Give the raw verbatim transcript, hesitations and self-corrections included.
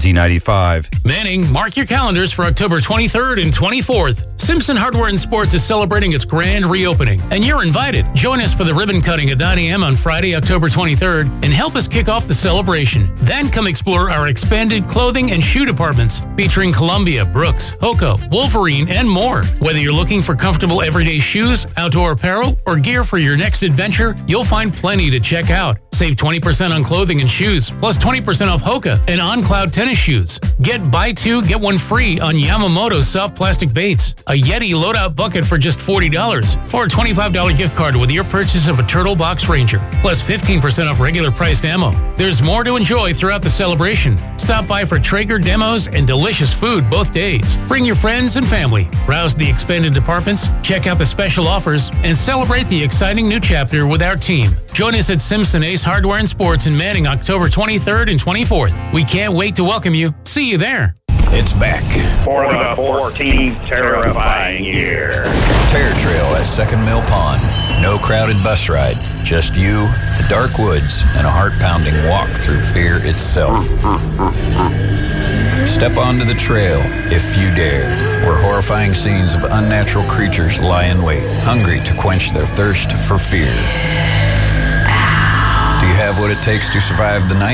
Z ninety-five. Manning, mark your calendars for October twenty-third and twenty-fourth. Simpson Hardware and Sports is celebrating its grand reopening, and you're invited. Join us for the ribbon cutting at nine a.m. on Friday, October twenty-third, and help us kick off the celebration. Then come explore our expanded clothing and shoe departments, featuring Columbia, Brooks, Hoka, Wolverine, and more. Whether you're looking for comfortable everyday shoes, outdoor apparel, or gear for your next adventure, you'll find plenty to check out. Save twenty percent on clothing and shoes, plus twenty percent off Hoka and OnCloud tennis shoes. Get buy two, get one free on Yamamoto soft plastic baits, a Yeti loadout bucket for just forty dollars, or a twenty-five dollars gift card with your purchase of a Turtle Box Ranger, plus fifteen percent off regular priced ammo. There's more to enjoy throughout the celebration. Stop by for Traeger demos and delicious food both days. Bring your friends and family. Browse the expanded departments, check out the special offers, and celebrate the exciting new chapter with our team. Join us at Simpson Ace Hardware and Sports in Manning October twenty-third and twenty-fourth. We can't wait to welcome you. See you there. It's back. For the fourteenth terrifying year. Terror Trail at Second Mill Pond. No crowded bus ride. Just you, the dark woods, and a heart-pounding walk through fear itself. Step onto the trail, if you dare, where horrifying scenes of unnatural creatures lie in wait, hungry to quench their thirst for fear. Do you have what it takes to survive the night?